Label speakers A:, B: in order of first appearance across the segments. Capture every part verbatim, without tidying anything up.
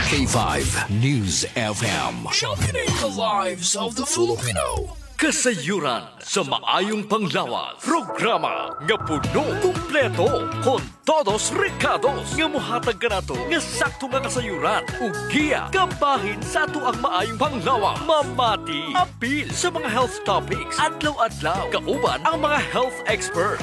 A: K five News F M. Championing the lives of the Filipino.
B: Kasayuran sa maayong panglawas. Programa nga puno, kumpleto, con todos recados. Nga muhatag ka na to, nga sakto nga kasayuran. Ugiya, kabahin sa ato ang maayong panglawas. Mamati, apil sa mga health topics. Adlaw-adlaw, kauban ang mga health experts.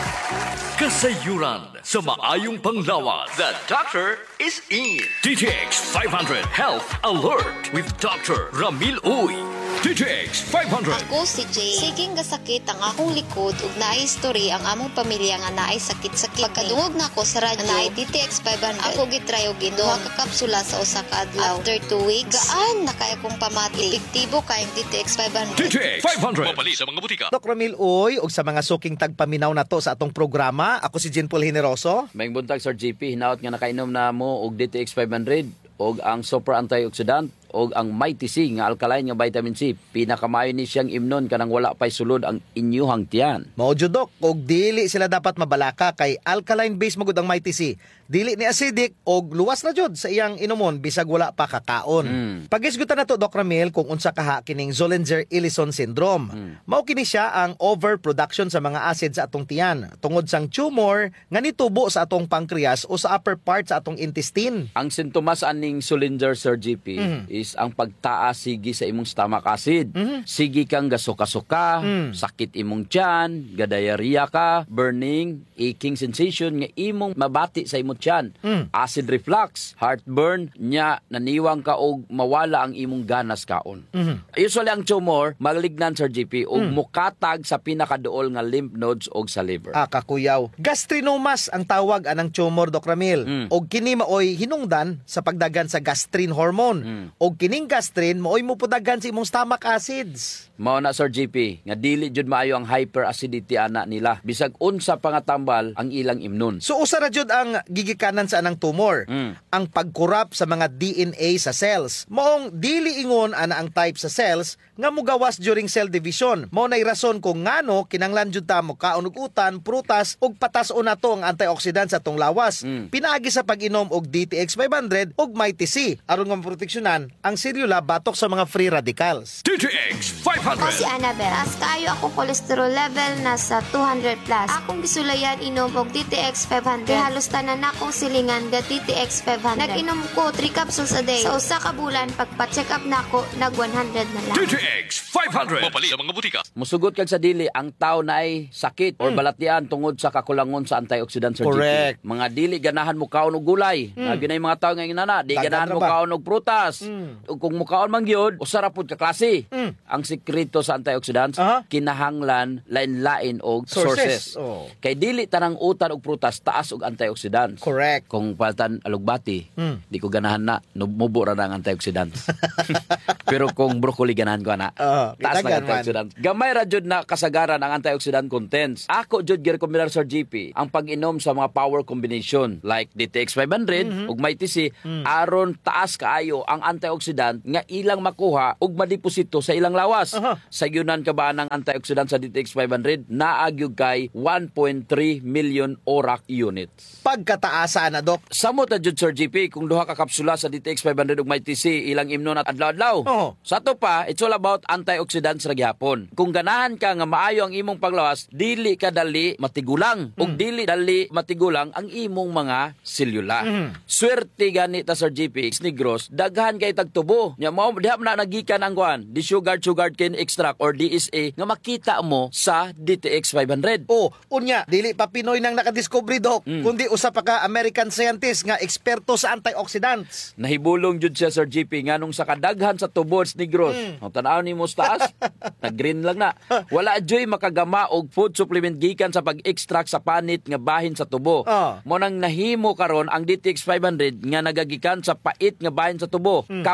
B: Kasayuran sa maayong panglawas. The doctor is in. D T X five hundred Health Alert with Doctor Ramil Uy. D T X five hundred.
C: Ako si Jay. Siging gasakit ang akong likod ug naay history ang among pamilya nga naay sakit-sakit. Pagkadungog na ko sa radyo, naay D T X five hundred. Ako gitry og duha ka kapsula sa usa ka adlaw. After two weeks, gaan na kaya kong pamati. Epektibo kay D T X five hundred.
A: D T X five hundred.
B: Mapali sa mga butika.
D: Dok Ramil Uy, og sa mga suking tagpaminaw na to sa atong programa, ako si Jean Paul Generoso.
E: May buntag Sir G P, hinaot nga nakainom na mo og D T X five hundred og ang super antioxidant og ang Mighty C nga alkaline nga vitamin C. Pinakamayo ni siyang imnon kanang wala pay sulod ang inyuhang tiyan.
D: Mao jud Dok, og dili sila dapat mabalaka kay alkaline base magud ang Mighty C. Dili ni acidic og luwas na jud sa iyang inumon bisag wala pa kakaon.
E: Mm.
D: Pagisgutan nato Doc Ramil kung unsa kaha kining Zollinger-Ellison syndrome.
E: Mm.
D: Mao kini siya ang overproduction sa mga acid sa atong tiyan tungod sang tumor nga nitubo sa atong pancreas o sa upper part sa atong intestine.
E: Ang sintomas aning Zollinger Sir G P
D: Mm.
E: is ang pagtaas sige sa imong stomach acid.
D: Mhm.
E: Sige kang gasuka-suka,
D: Mm.
E: sakit imong tiyan, gadayarya ka, burning, aching sensation nga imong mabati sa imong tiyan.
D: Mm.
E: Acid reflux, heartburn, nya naniwang ka og mawala ang imong ganas kaon.
D: Mhm.
E: Usually ang tumor malignan Sir G P og mukatag sa pinakaduol nga lymph nodes og sa liver.
D: Ah, kakuyaw. Gastrinomas ang tawag anang tumor, Doc Ramil.
E: Mm.
D: Og kini maoy hinungdan sa pagdagan sa gastrin hormone.
E: Mm.
D: Og kining gastrin maoy mupudagan sa imong stomach acids.
E: Mao na Sir G P nga dili jud maayo ang hyperacidity ana nila bisag unsa pa nga tambal ang ilang imnon.
D: So usa ra jud ang gigikanan sa anang tumor.
E: Mm.
D: Ang pagkurap sa mga D N A sa cells. Maong dili ingon ana ang type sa cells nga mugawas during cell division. Mao nay rason kung ngano kinanglan jud ta mo kaon og utan, prutas ug patas-on nato ang antioxidant sa atong lawas.
E: Mm.
D: Pinaagi sa pag-inom og D T X five hundred ug Mighty C aron nga maproteksyonan ang selula batok sa mga free radicals.
A: D T X five
F: Ako
A: hundred.
F: si Annabel. As kayo ako cholesterol level nasa two hundred plus. Akong gisulayan inom og D T X five hundred. Kaya halos tanan akong silingan ga D T X five hundred. Nag-inom ko three capsules a day. Sa usa ka bulan pagpa-check up nako nag one hundred na lang.
A: D T X five hundred.
B: Mapali sa mga butika.
E: Musugot kag sa dili ang tao na ay sakit or balatian tungod sa kakulangon sa antioxidant Sir
D: Correct.
E: G P. Mga dili ganahan mo kaon og gulay. Mm. Nabi na yung mga tao nga inana, di
D: Dagan
E: ganahan
D: ra
E: mo
D: ba?
E: kaon og prutas.
D: Mm.
E: Ug kung mo kaon man gyud, usara pud ka klase.
D: Mm.
E: Ang sekreto sa antioxidants
D: Aha.
E: kinahanglan lain-lain og
D: Sources.
E: sources.
D: Oh.
E: Kay dili tanang utan og prutas taas og antioxidants.
D: Correct.
E: Kung paltan alugbati,
D: Mm.
E: di ko ganahan na, mubo ra na ang antioxidants. Pero kung broccoli ganahan ko na,
D: Oo,
E: taas
D: kitagan
E: na
D: man.
E: antioxidants. Gamay ra jud na kasagaran ang antioxidant contents. Ako jud girekomendar sa G P ang pag-inom sa mga power combination like D T X five hundred ug Mighty C aron taas kaayo ang antioxidant nga ilang makuha ug madeposito sa ilang lawas.
D: Aha.
E: Sa yunan ka ba ng antioxidant sa D T X five hundred naagyog kay one point three million ORAC units.
D: Pagkataasa na, Doc.
E: Samot na jud Sir G P kung duha ka kapsula sa D T X five hundred ug Mighty C ilang imnon at adlaw-adlaw.
D: Oo.
E: Sa to pa, it's all about antioxidants ra gyapon. Kung ganahan ka nga maayo ang imong paglawas, dili ka dali matigulang ug dili dali matigulang ang imong mga selula. Swerte gani ta Sir G P Negros, daghan kay tagtubo. Nya mao diha na nagikan ang kuan, di sugar sugar cane extract or D S A nga makita mo sa D T X five hundred.
D: Oh, unya, dili pa Pinoy nang nakadiscovery, Doc, kundi usa pa ka American scientist nga eksperto sa antioxidants.
E: Nahibulong jud siya Sir G P nganong sa kadaghan sa tubods ni Gross. Mm. Tanaw ni mo sa taas, nag-green lang na. Wala joy makagama og food supplement gikan sa pag-extract sa panit nga bahin sa tubo.
D: Ah.
E: Mo nang nahimo karon ang D T X five hundred nga nagagikan sa pait nga bahin sa tubo.
D: Mm.
E: Come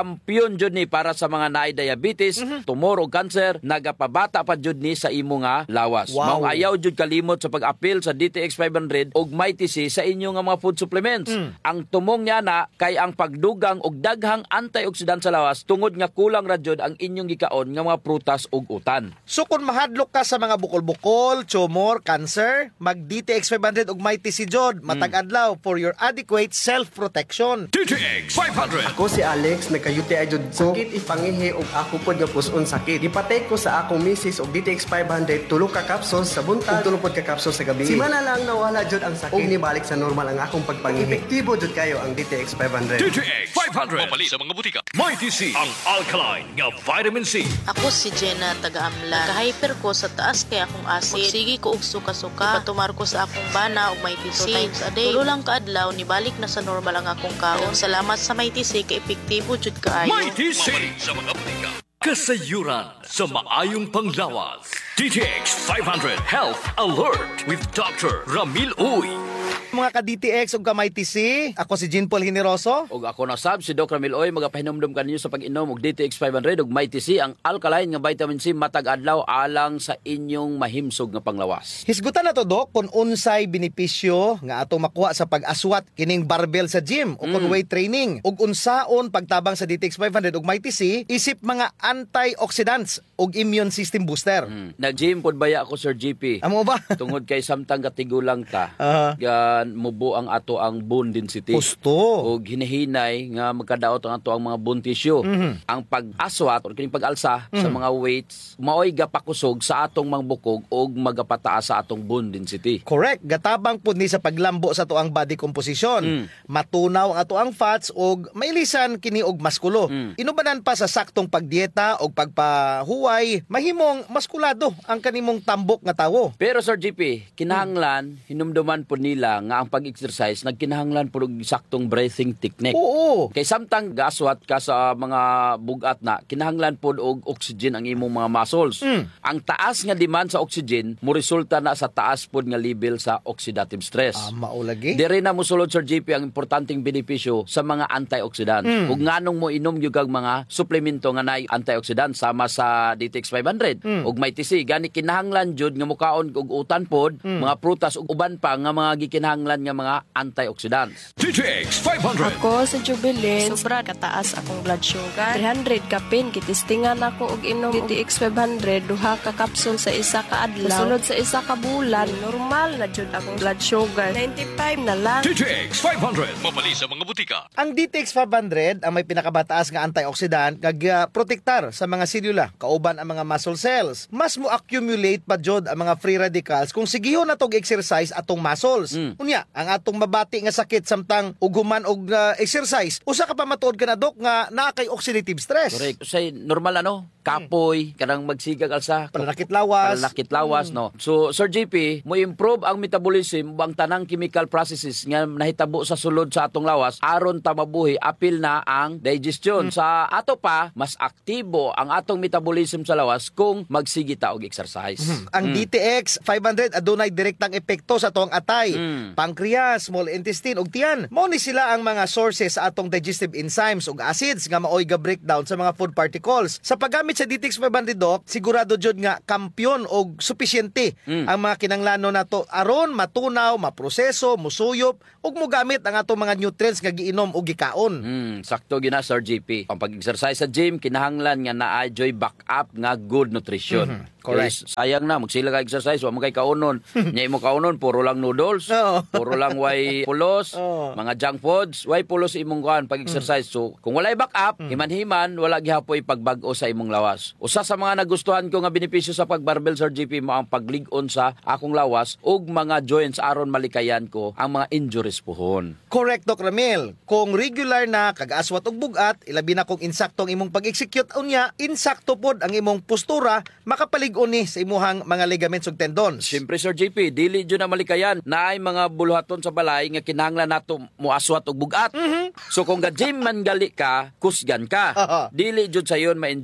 E: Kampiyon jud ni para sa mga naay diabetes, tumor ug cancer, nagapabata pa jud ni sa imo nga lawas.
D: Wow.
E: Mao ayaw jud kalimot sa pag-apil sa D T X five hundred ug Mighty C sa inyo nga mga food supplements.
D: Mm.
E: Ang tumong niya na kay ang pagdugang og daghang antioxidant sa lawas tungod nga kulang ra jud ang inyong gikaon nga mga prutas ug utan.
D: So kung mahadlok ka sa mga bukol-bukol, tumor, cancer, mag-D T X five hundred ug Mighty C jod matag adlaw for your adequate self-protection.
B: D T X five hundred.
G: Ako si Alex, nagka-U T I jud ko. Sakit ipangihi og ako pod nga puson sakit. Gipatay ko sa akong misis og D T X five hundred tulo ka capsules sa buntag ug tulo pod ka capsules sa gabi. Simana lang nawala jud ang sakit ug nibalik sa normal ang akong pagpangihi. Epektibo jud kayo ang D T X five hundred.
B: D T X five hundred. Mabali sa mga butika. Mighty C, ang alkaline nga vitamin C.
H: Ako si Jenna taga-Amlan. Naka-hyper ko sa taas kay akong acid. Magsigi ko og suka-suka. Ipatumar ko sa akong bana og Mighty C. Two times a day. Tulo lang kaadlaw nibalik na sa normal ang akong kaon. Salamat sa Mighty C kay epektibo jud kaayo.
B: Mighty C, mabali sa mga butika. Kasayuran sa maayong panglawas. D T X five hundred Health Alert with Doctor Ramil Uy.
D: Mga ka-D T X ug ka-Mighty C, ako si Jean Paul Generoso.
E: Og ako na sab si Doc Ramil Oy, magapahinumdum kaninyo sa pag-inom og D T X five hundred ug Mighty C, ang alkaline nga vitamin C matag adlaw alang sa inyong mahimsog nga panglawas.
D: Hisgutan na to, Doc, kung unsay benepisyo nga atong makuha sa pag-aswat kining barbell sa gym o kung weight training ug unsaon pagtabang sa D T X five hundred ug Mighty C isip mga antioxidants ug immune system booster.
E: Hmm. Nag-gym pod baya ako Sir G P.
D: Amo ba?
E: Tungod kay samtang katigulang ta.
D: Aha.
E: Gan mubo ang ato ang bone density.
D: Gusto.
E: Og hinahinay nga magkadaot ang ato ang mga bone tissue.
D: Mhm.
E: Ang pag-aswat o kining pag-alsa sa mga weights maoy gapakusog sa atong mga bukog og magapataas sa atong bone density.
D: Correct. Gatabang pud ni sa paglambo sa tuang body composition.
E: Mm.
D: Matunaw ang atuang fats og mailisan kini og maskulo.
E: Mm.
D: Inubanan pa sa saktong pagdieta og pagpahuway, mahimong maskulado ang kanimong tambok nga tawo.
E: Pero Sir G P, kinahanglan hinumduman po nila nga ang pag-exercise nagkinahanglan po og saktong breathing technique.
D: Oo.
E: Kay samtang gaswat ka sa mga bugat na, kinahanglan po og oxygen ang imong mga muscles.
D: Mm.
E: Ang taas nga demand sa oxygen mo resulta na sa taas po nga level sa oxidative stress.
D: Ah, maulagi.
E: Dire na mosulod Sir J P ang importanteng benepisyo sa mga antioxidants.
D: Mm.
E: Ug nganong mo inom gyud kag mga suplemento nga naay antioxidants sama sa D T X five hundred
D: Mm.
E: ug Mighty C gani kinahanglan jud nga mukaon og utan pod,
D: Mm.
E: mga prutas ug uban pa nga mga gikinahanglan nga mga antioxidants.
B: D T X five hundred.
I: Ako sa Jubilee, sobra kataas akong blood sugar. three hundred ka pin, kitistingan ako og inom D T X five hundred, duha ka kapsul sa isa ka adlaw. Sunod sa isa ka bulan, normal na jud akong blood sugar. ninety-five na lang.
B: D T X five hundred. Mabali sa mga butika.
D: Ang D T X five hundred ang may pinakabataas nga antioxidant kag uh, protektar sa mga selula kauban ang mga muscle cells. Mas mo accumulate pa jud ang mga free radicals kung sigihon na tog exercise atong muscles.
E: Mm.
D: Unya, ang atong mabati nga sakit samtang uguman og uh, exercise, usa ka pa matuod ka na, Dok, nga naa kay oxidative stress.
E: Correct. Say normal ano, kapoy, kanang magsigag alsa,
D: Pananakit lawas.
E: pananakit lawas, no. So Sir J P, mo improve ang metabolism ang tanang chemical processes nga nahitabo sa sulod sa atong lawas aron ta mabuhi apil na ang digestion. Sa ato pa mas aktibo ang atong metabolism sa lawas kung magsigi ta og exercise.
D: Ang D T X five hundred adunay direktang epekto sa atong atay,
E: Mm.
D: pancreas, small intestine ug tiyan. Mao ni sila ang mga sources sa atong digestive enzymes ug acids nga maoy ga breakdown sa mga food particles. Sa paggamit sa D T X five hundred, Doc, sigurado jud nga kampyon og supisyente
E: Mm.
D: ang mga kinahanglanon nato aron matunaw, maproseso, musuyop ug mogamit ang atong mga nutrients nga giinom ug gikaon.
E: Mm, sakto gina Sir J P. Ang pag-exercise sa gym kinahanglan nga naa joy backup nga good nutrition.
D: Correct.
E: Kaya sayang na magsila ka exercise wa mo kay kaunon. Nya imo kaunon puro lang noodles,
D: Oo.
E: puro lang way pulos,
D: Oo.
E: mga junk foods, way pulos imong kuan pag-exercise. So kung walay backup, himan-himan wala gihapoy pagbag-o sa imong lawas. Usa sa mga nagustuhan ko nga benepisyo sa pagbarbell Sir J P mo ang paglig-on sa akong lawas ug mga joints aron malikayan ko ang mga injuries pohon.
D: Correct, Doc Ramil. Kung regular na kag-aswat og bugat, ilabi na kung insakto ang imong pag-execute unya, insakto pod ang imong postura, makapalig-on ni sa imuhang mga ligaments ug tendons.
E: Siyempre Sir J P, dili jud na malikayan na ay mga buluhaton sa balay nga kinahanglan nato muaswat og bugat. So kung ga-gym man gali ka, kusgan ka.
D: Aha.
E: Dili jud sayon ma-injured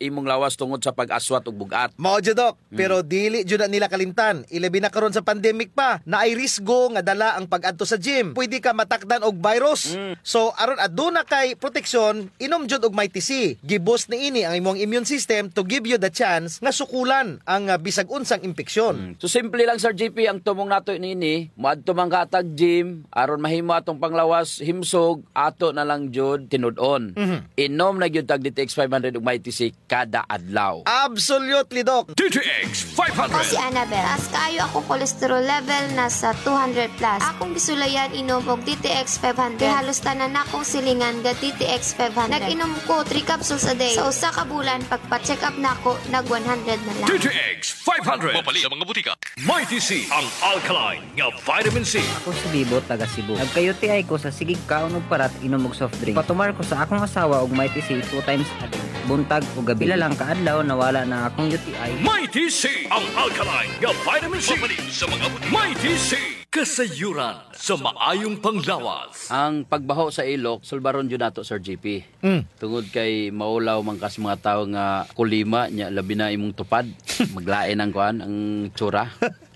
E: imong lawas tungod sa pag-aswat ug bugat.
D: Mao jud dok, pero dili jud na nila kalimtan. Ilabi na karon sa pandemic pa, na ay risgo nga dala ang pag-adto sa gym. Pwede ka matakdan og virus. So aron aduna kay proteksyon, inom jud og may T C. Giboost ni ini ang imong immune system to give you the chance nga sukulan ang uh, bisag unsang impeksyon.
E: So simple lang Sir G P ang tumong nato nini, moadto man ka atag gym aron mahimo atong panglawas himsog ato na lang jud tinud-on. Inom na gyud tag D T X five hundred ug may T C kada adlaw.
D: Absolutely dok.
B: D T X five
F: Ako si
B: hundred.
F: Annabel. As kaayo ako cholesterol level nasa two hundred plus. Akong gisulayan inom og D T X five hundred. Halos tanan akong silingan ga D T X five hundred. Nag-inom ko three capsules a day. Sa usa ka bulan pagpa-check up nako nag one hundred na lang.
B: D T X five hundred. Mapalit sa mga butika. May T C ang alkaline nga vitamin C.
J: Ako si Bibo, taga Cebu. Nagka-U T I ko sa sigig kaon og parat inom og soft drink. Patumar ko sa akong asawa og may T C two times a day. Buntag o gabi. Pila lang kaadlaw nawala na akong U T I.
B: May T C ang alkaline nga vitamin C. Mapalit sa mga butika. May T C. Kasayuran sa maayong panglawas.
E: Ang pagbaho sa ilok, sulbaron jud nato Sir G P.
D: Mm.
E: Tungod kay maulaw man kas mga tawo nga kulima nya labi na imong tupad, maglain ang kuan ang tsura.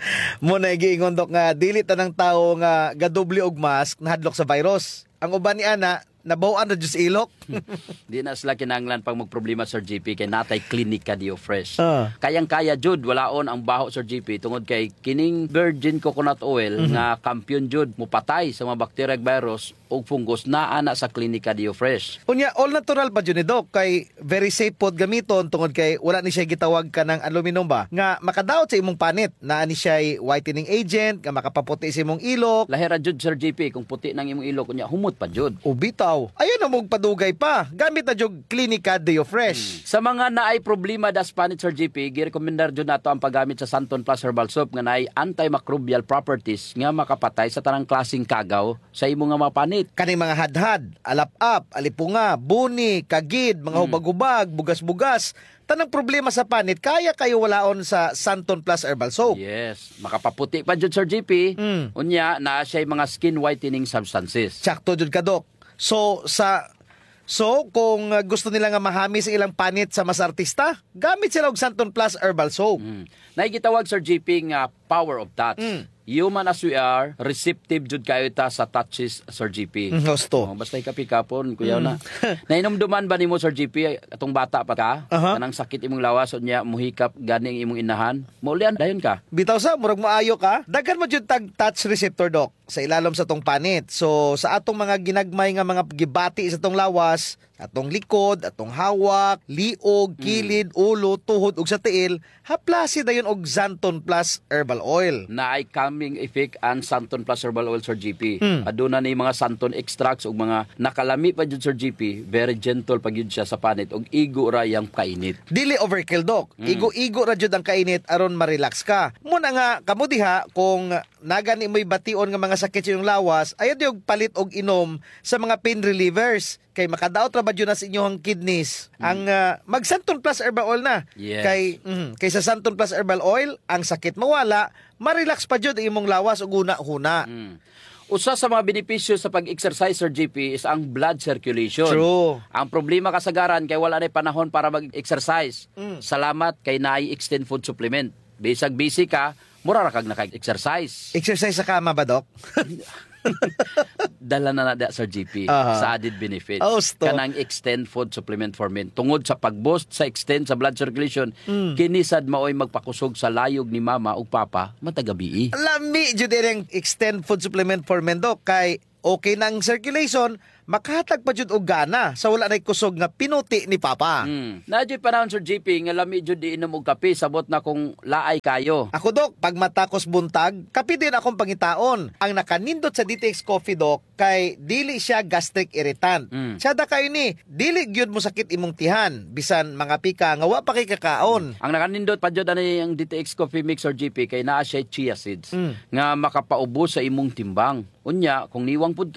D: Mo na giingon dok nga dili tanang tawo nga gadoble og mask nahadlok sa virus. Ang uban ni ana nabaw-an na jud sa ilok.
E: Di na sila kinahanglan pag magproblema Sir G P kay natay Clinica Dio Fresh.
D: Ah.
E: Kayang-kaya jud walaon ang baho Sir G P tungod kay kining virgin coconut oil
D: Mhm.
E: nga kampiyon jud mupatay sa mga bacteria ug virus ug fungus naa na sa Clinica Dio Fresh.
D: Unya all natural pa jud ni dok kay very safe pod gamiton tungod kay wala ni siya gitawag ka ng aluminum ba nga makadaot sa imong panit. Naa ni siya whitening agent nga makapaputi sa imong ilok.
E: Lahira jud Sir G P kung puti nang imong ilok unya humot pa jud.
D: Ubitaw. Ayun na mong padugay pa. Gamit na jud Clinica Dio Fresh.
E: Sa mga naay problema das panit Sir G P, girekomendar jud nato ang paggamit sa Santon Plus Herbal Soap nga naay antimicrobial properties nga makapatay sa tanang klaseng kagaw sa imong nga mga panit.
D: Kaning mga hadhad, alap-ap, alipunga, buni, kagid, mga hubag-hubag, bugas-bugas, tanang problema sa panit, kaya kayo walaon sa Santon Plus Herbal Soap.
E: Yes, makapaputi pa jud Sir G P.
D: Mm.
E: Unya naa siya mga skin whitening substances.
D: Sakto jud ka dok. So sa So kung uh, gusto nila nga mahami sa ilang panit sa mas artista, gamit sila og Santon Plus Herbal Soap.
E: Mm. Naigitawag Sir G P nga power of touch.
D: Mm.
E: Human as we are, receptive jud kayo ta sa touches Sir G P.
D: Mm, gusto.
E: Oh, basta ikapikapon, kuyaw na. Nainomduman ba nimo Sir G P atong bata pa ka?
D: Aha.
E: Kanang sakit imong lawas unya muhikap gani ang imong inahan. Maulian dayon ka.
D: Bitaw sa murag maayo ka. Daghan mo jud tag touch receptor dok sa ilalom sa tong panit. So sa atong mga ginagmay nga mga gibati sa tong lawas, atong likod, atong hawak, liog, kilid, ulo, tuhod ug sa tiil, haplasi dayon og Santon Plus Herbal Oil.
E: Na ay calming effect ang Santon Plus Herbal Oil Sir G P.
D: Mm.
E: Aduna ni mga Santon extracts ug mga nakalami pa jud Sir G P, very gentle pa gyud siya sa panit ug igo ra yang kainit.
D: Dili overkill dok. Igo-igo ra jud ang kainit aron ma-relax ka. Muna nga kamo diha kung nagani mo'y bation nga mga sakit sa inyong lawas, ayaw diog palit og inom sa mga pain relievers kay makadaot ra ba jud na sa inyong kidneys. Ang uh, mag Santon Plus Herbal Oil na.
E: Yes.
D: Kay mm, kay sa Santon Plus Herbal Oil, ang sakit mawala, ma-relax pa jud ang imong lawas ug una-huna.
E: Mm. Usa sa mga benepisyo sa pag-exercise Sir G P is ang blood circulation.
D: True.
E: Ang problema kasagaran kay wala na panahon para mag-exercise.
D: Mm.
E: Salamat kay naay extend food supplement. Bisag busy ka, mura ra kag naka-exercise.
D: Exercise sa kama ba dok?
E: Dala na na da Sir G P
D: Aha.
E: sa added benefits.
D: Oh, sto.
E: Kanang extend food supplement for men. Tungod sa pag-boost sa extend sa blood circulation,
D: Mm.
E: kinisad maoy magpakusog sa layog ni mama ug papa matagabi.
D: Lami jud ang extend food supplement for men dok kay okay nang circulation, makahatag pa jud og gana sa wala nay kusog nga pinuti ni papa.
E: Mm. Nadyo panahon Sir G P nga lami jud di inom og kape sabot na kung laay kayo.
D: Ako dok, pag matakos buntag, kape din akong pangitaon. Ang nakanindot sa D T X Coffee dok, kay dili siya gastric irritant.
E: Mm.
D: Siya da kayo ni, dili gyud mo sakit imong tihan, bisan mga pika nga wa pa kay kakaon.
E: Ang nakanindot pa jud ani ang D T X Coffee Mix Sir G P kay naa siya chia seeds
D: Mm.
E: nga makapaubos sa imong timbang. Unya, kung niwang pud ka,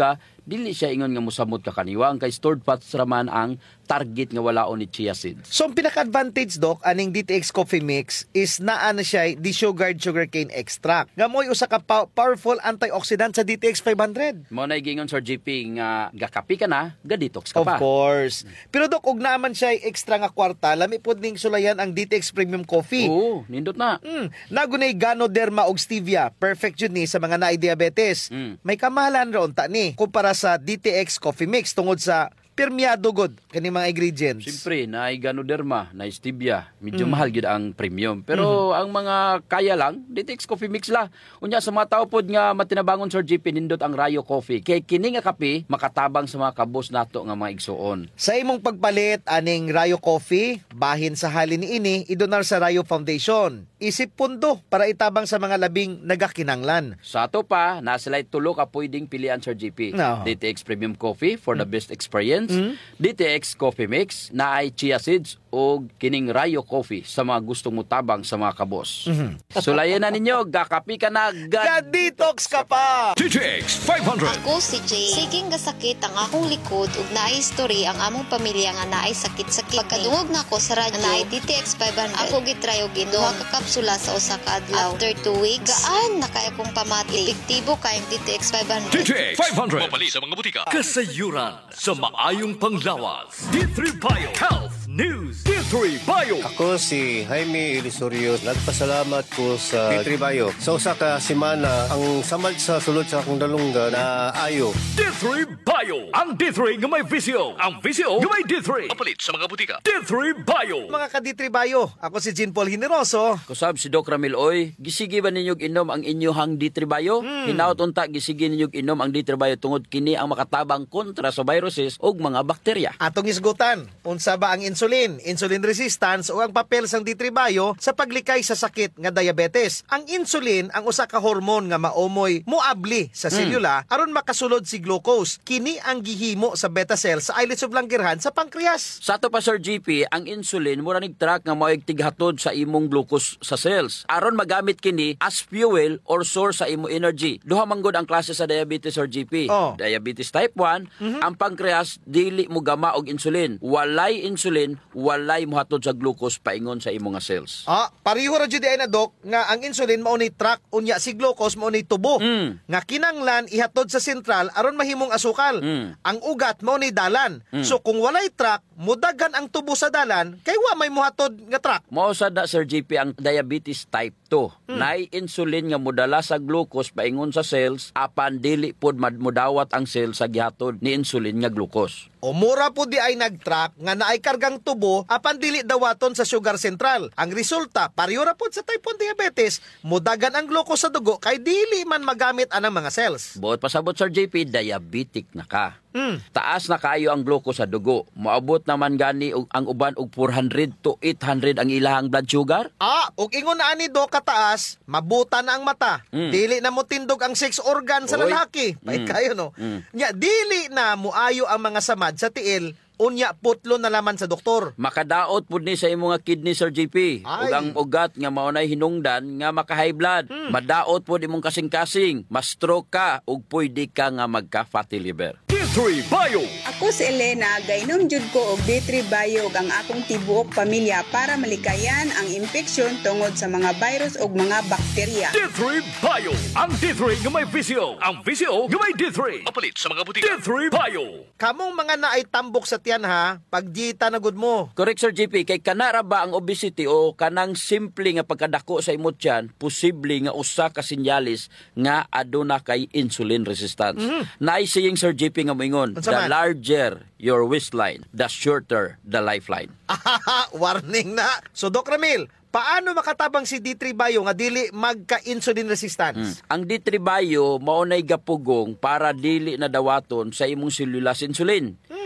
E: dili siya ingon nga mosamot ka kaniwang kay stored fats raman ang target nga walaon ni chia seeds.
D: So, ang pinaka-advantage, Doc, aning D T X Coffee Mix is naa na siya desugared sugarcane extract. Nga mo'y usa ka pa- powerful antioxidant sa D T X five hundred.
E: Mo na gingon Sir G P nga gakapi ka na, ga-detox ka
D: Of
E: pa.
D: course. Pero Doc, ug naman siya extra nga kwarta, lami pod ning sulayan ang D T X Premium Coffee.
E: Oo, nindot na.
D: Mm, nagunay Ganoderma og stevia. Perfect yun ni sa mga naay diabetes.
E: Mm.
D: May kamahalan ron ta ni kumpara sa D T X Coffee Mix tungod sa permiado god kani mga ingredients.
E: Siyempre, na Ganoderma, na stevia, medyo mm. mahal gid ang premium. Pero mm. ang mga kaya lang, D T X Coffee Mix la. Unya sa mga tao pod nga matinabangon Sir G P nindot ang Rayo Coffee. Kay kini nga kape makatabang sa mga kabos nato nga mga igsuon.
D: Sa imong pagpalit aning Rayo Coffee, bahin sa halin ni ini idonar sa Rayo Foundation. Isip pundo para itabang sa mga labing nagakinanglan.
E: Sa ato pa, na sila tulo ka pwedeng pilian Sir G P.
D: No.
E: D T X Premium Coffee for mm. the best experience. Mm. D T X Coffee Mix na ay chia seeds o kining Rayo Coffee sa mga gustong mutabang sa mga kabos. Mm-hmm. Sulayan na ninyo, gakapi ka na,
D: ga-detox ka pa!
A: D T X five hundred.
C: Ako si Jay. Siging gasakit ang akong likod ug naay story ang among pamilya nga naay sakit-sakit. Pagkadungog nako sa radyo naay D T X five hundred. Ako gitry og inom duha ka kapsula sa usa ka adlaw. After two weeks, gaan na kay akong pamati. Epektibo kay ang D T X five hundred.
A: D T X five hundred.
B: Mapali sa mga butika. Kasayuran sa maayong panglawas. D three Bio Health News. D three Bio.
K: Ako si Jaime Ilisorio. Nagpasalamat ko sa D three Bio. Sa usa ka semana, ang samad sa sulod sa akong dalungga na ayo.
B: D three Bio. Ang D three nga may visyo. Ang visyo nga may D three. Mapalit sa mga butika. D three Bio.
D: Mga ka-D three Bio, ako si Jean Paul Generoso.
E: Kusab si Doc Ramil Oy, gisigi ba ninyog inom ang inyong D three Bio? Hmm. Hinaut unta gisigi ninyog inom ang D three Bio tungod kini ang makatabang kontra sa viruses ug mga bakterya.
D: Atong isgutan, unsa ba ang insulin, insulin resistance o ang papel sang D three Bio sa paglikay sa sakit nga diabetes. Ang insulin ang usa ka hormone nga maomoy muabli sa selula mm. aron makasulod si glucose. Kini ang gihimo sa beta cells sa islets of Langerhans sa pancreas.
E: Sa ato pa Sir G P, ang insulin mura nig track nga mao'y tighatod sa imong glucose sa cells aron magamit kini as fuel or source sa imong energy. Duha man gud ang klase sa diabetes Sir G P.
D: Oh.
E: Diabetes type one, mm-hmm. ang pancreas dili mo gama og insulin. Walay insulin, walay mohatod sa glucose paingon sa imong nga cells.
D: Ah, pareho ra jud ay na Doc nga ang insulin mao ni track unya si glucose mao ni tubo.
E: Mm.
D: Nga kinanglan ihatod sa sentral aron mahimong asukal.
E: Mm.
D: Ang ugat mao ni dalan.
E: Mm.
D: So kung walay track, mudagan ang tubo sa dalan kay wa may mohatod nga track.
E: Mao sad na Sir G P ang diabetes type two. Mm. Naay insulin nga modala sa glucose paingon sa cells apan dili pod mudawat ang cell sa gihatod ni insulin nga glucose.
D: O mura po di ay nag-track nga naay kargang tubo apan dili dawaton sa sugar central. Ang resulta, pareho ra pod sa type one diabetes, mudagan ang glucose sa dugo kay dili man magamit anang mga cells.
E: Buot pasabot Sir J P, diabetic na ka.
D: Mm.
E: Taas na kayo ang glucose sa dugo. Moabot naman gani og ang uban og four hundred to eight hundred ang ilahang blood sugar.
D: Ah, ug ingon na ani do kataas, mabuta na ang mata.
E: Mm.
D: Dili na mo tindog ang sex organ sa
E: Oy.
D: lalaki. Pait
E: Mm.
D: kayo no.
E: Mm.
D: Nya dili na muayo ang mga samad sa tiil. Unya putlo na laman sa doktor.
E: Makadaot pud ni sa imong kidney Sir J P.
D: Ay.
E: Ug ang ugat nga maunay hinungdan nga maka-high blood.
D: Hmm.
E: Madaot pud imong kasing-kasing, ma-stroke ka ug pwede ka nga magka-fatty liver.
B: D three Bio.
L: Ako si Elena, gainom jud ko og D three Bio ang akong tibuok pamilya para malikayan ang infeksyon tungod sa mga virus ug mga bakterya.
B: D three Bio. Ang D three nga may visyo. Ang visyo nga may D three. Mapalit sa mga butika. D three Bio.
D: Kamong mga naay tambok sa tiyan ha, pagdita na gud mo.
E: Correct Sir J P, kay kanara ba ang obesity o kanang simple nga pagkadako sa imong tiyan, posible nga usa ka sinyalis nga aduna kay insulin resistance. Mm-hmm. Naisiying Sir J P nga moingon,
D: Unsa
E: the
D: man?
E: larger your waistline, the shorter the lifeline.
D: Warning na. So Doc Ramil, paano makatabang si D three Bio nga dili magka-insulin resistance?
E: Mm. Ang D three Bio maunay gapugong para dili na dawaton sa imong selula insulin.
D: Hmm.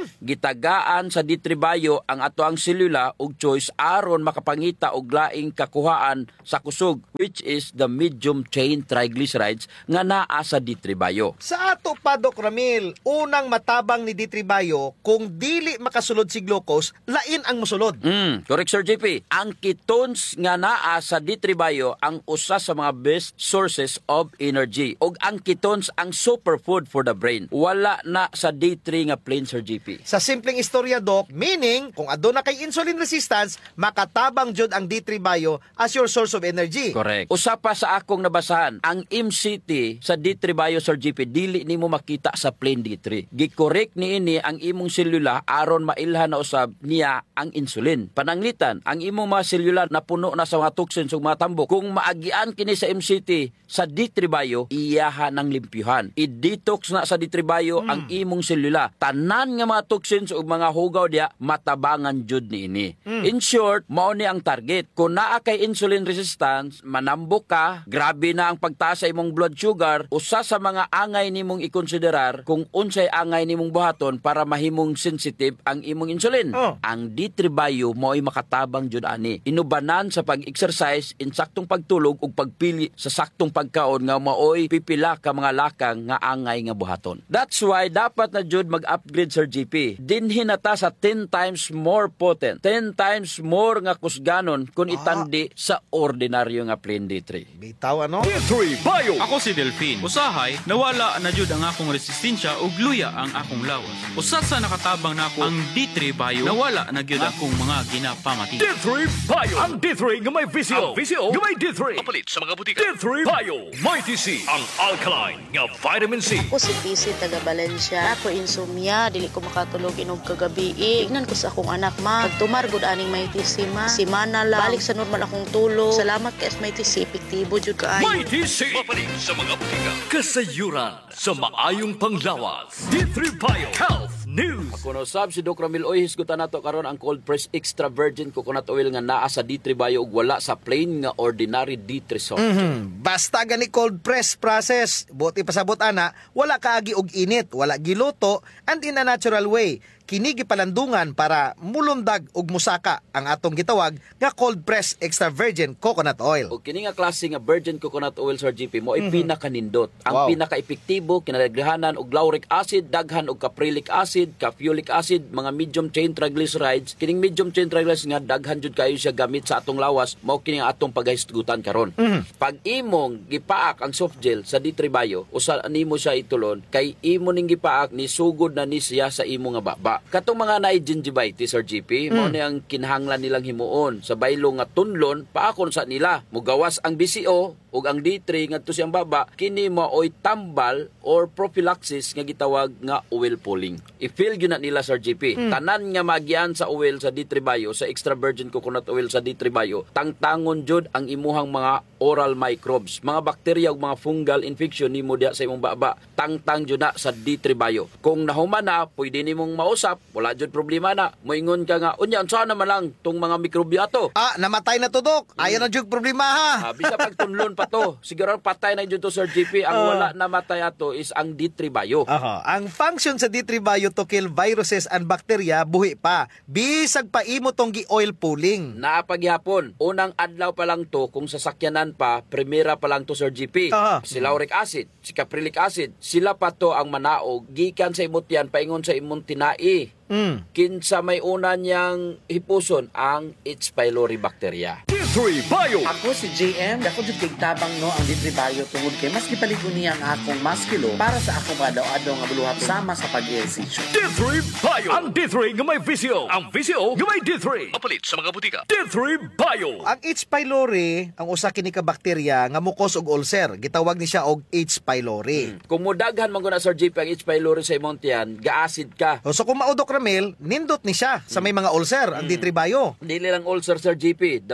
E: Gitagaan sa D three Bio ang ato ang selula ug choice aron makapangita og laing kakuhaan sa kusog, which is the medium chain triglycerides nga naa sa D three Bio.
D: Sa ato pa, Doc Ramil, unang matabang ni D three Bio, kung dili makasulod si glucose, lain ang musulod.
E: Mm, correct, Sir J P. Ang ketones nga naa sa D three Bio ang usa sa mga best sources of energy. Og ang ketones ang superfood for the brain. Wala na sa D three nga plain, Sir J P.
D: Sa simpleng istorya, Doc, meaning, kung aduna kay insulin resistance, makatabang jud ang D three Bio as your source of energy.
E: Correct. Usa pa sa akong nabasahan, ang M C T sa D three Bio, Sir J P, dili nimo makita sa plain D three. Gikorek niini ang imong selula aron mailhan na usab niya ang insulin. Pananglitan, ang imong mga selula na puno na sa mga toxins ug mga tambok. Kung maagian kini sa M C T sa D three Bio, iyaha ng limpyuhan. I-detox na sa D three Bio mm. ang imong selula. Tanan nga mga toxins ug mga hugaw diya matabangan jud niini. Mm. In short, mao ni ang target. Kung naa kay insulin resistance, manambok ka, grabe na ang pagtaas sa imong blood sugar, usa sa mga angay nimong ikonsiderar kung unsay angay nimong buhaton para mahimong sensitive ang imong insulin. Oh. Ang D three Bio mo'y makatabang jud ani. Inubanan sa pag-exercise, insaktong pagtulog ug pagpili sa saktong pagkaon nga maoy pipila ka mga lakang nga angay nga buhaton. That's why dapat na jud mag-upgrade, Sir G P. Dinhin nata sa ten times more potent, ten times more nga kusganon kung itandi ah. sa ordinaryo nga plain D three.
D: Bitaw ano?
B: D three Bio.
M: Ako si Delphine. Usahay, nawala na jud ang akong resistensya ug luya ang akong lawas. Usa sa nakatabang nako ang D three Bio, nawala na gyud akong mga ginapamati.
B: D three Bio. Ang D three nga may visio. Ang visio nga may D three. Kapalit sa mga butika. D three Bio. May T C. Ang alkaline nga vitamin C.
H: Ako si P C taga Valencia. Ako insomnia, dili ko makatulog inog kagabi. Tignan ko sa akong anak, ma. Pagtumar gud aning may T C, ma. Si mana lang. Balik sa normal akong tulog. Salamat kay may T C. Epektibo jud kaayo.
B: May T C. Kapalit sa mga butika. Kasayuran sa maayong panglawas. D three Bio. Health News.
E: Ako no sab si Doc Ramil Oy, hisgutan nato karon ang cold press extra virgin coconut oil nga naa sa D three Bio ug wala sa plain nga ordinary D three soft.
D: Mm-hmm. Basta gani cold press process, buti pasabot ana, wala kaagi og init, wala giluto, and in a natural way. Kini gipalandungan para mulundag ug musaka ang atong gitawag nga cold press extra virgin coconut oil.
E: O kini nga klase nga virgin coconut oil, Sir G P, mo ay mm-hmm. pinakanindot. Ang
D: wow.
E: pinaka-epektibo kinalaghanan og lauric acid, daghan og caprylic acid, caffeolic acid, mga medium chain triglycerides. Kining medium chain triglycerides nga daghan jud kayo siya gamit sa atong lawas, mao kini nga atong paghisgutan karon. Mm-hmm. Pag imong gipaak ang soft gel sa D three Bio, usa nimo siya itulon kay imo ning gipaak ni sugod na ni siya sa imo nga baba. Katong mga naay gingivitis, Sir G P, mm. mo ni ang kinahanglan nilang himuon sa baylo nga tunlon paakon sa nila. Mugawas ang B C O ug ang D three ngadto siyang baba, kini maoy tambal or prophylaxis nga gitawag nga oil pulling. I-feel gyud na nila, Sir G P. Mm. Tanan nga magian sa oil sa D three Bio, sa extra virgin coconut oil sa D three Bio, tangtangon jud ang imuhang mga oral microbes, mga bakterya ug mga fungal infection nimo diha sa imong baba. Tangtang jud na sa D three Bio. Kung nahuman na, pwede nimong mausap, wala jud problema na. Moingon ka nga, unya unsa naman lang tong mga mikrobyo ato?
D: Ah, namatay na to, Dok. Ayaw mm. na jud problema ha.
E: Ah, bisa pagtunlon pa to. Siguro patay na jud to, Sir G P. Ang uh, wala namatay ato is ang D three Bio.
D: Aha. Ang function sa D three Bio to kill viruses and bacteria buhi pa. Bisag pa imo tong gi-oil pulling.
E: Naapaghapon, unang adlaw pa lang to kung sasakyanan pa, primera pa lang to, Sir G P. Uh-huh. Si lauric acid, si caprylic acid, sila pa to ang manaog gikan sa imot yan paingon sa imong tinai. Mm. Kinsa may una niyang hipuson ang H. pylori bacteria.
B: D three Bio.
N: Ako si J M. Dako jud kay tabang no ang D three Bio tungod kay mas gipaligon niya ang akong maskilo para sa akong adlaw-adlaw nga buluhat sama sa pag-ehersisyo.
B: D three Bio. Ang D three nga may visio. Ang visio nga may D three. Mapalit sa mga butika. D three Bio.
D: Ang H. pylori ang usa kini ka bakterya nga mukos og ulcer. Gitawag ni siya og H. pylori.
E: Hmm. Kung mudaghan man guna, Sir J P, ang H. pylori sa imong tiyan, ga-acid ka.
D: So kung maudok Ramil, nindot ni siya sa may mga ulcer, ang D three Bio.
E: Dili lang ulcer, Sir G P. The best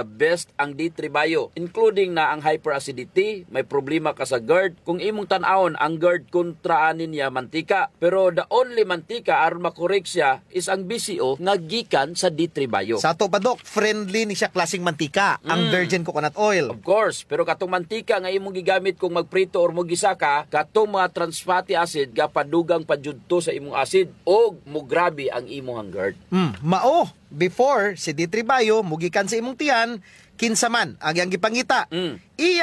E: test ang D three Bio, including na ang hyperacidity, may problema ka sa GERD. Kung imong tan-awon ang GERD kontraanin niya mantika, pero the only mantika aron makorek siya is ang B C O nga gikan sa D three Bio.
D: Sa to pa dok, friendly ni siya klaseng mantika, ang
E: Mm.
D: virgin coconut oil.
E: Of course, pero katong mantika nga imong gigamit kung magprito or mogisaka, katong mga trans fatty acid gapadugang padjudto sa imong acid o mugrabe ang imong GERD.
D: Mm, mao, before si D three Bio mugikan sa imong tiyan, kinsa man ang iyang gipangita.
E: Mm.
D: Iya